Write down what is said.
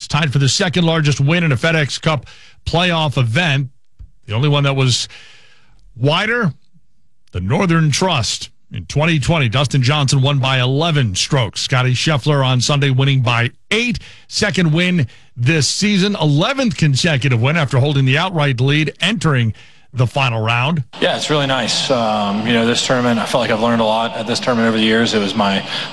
tied for the second largest win in a FedEx Cup playoff event. The only one that was wider, the Northern Trust. In 2020, Dustin Johnson won by 11 strokes. Scotty Scheffler on Sunday winning by 8. Second win this season. 11th consecutive win after holding the outright lead entering the final round. Yeah, it's really nice. This tournament, I felt like I've learned a lot at this tournament over the years. It was my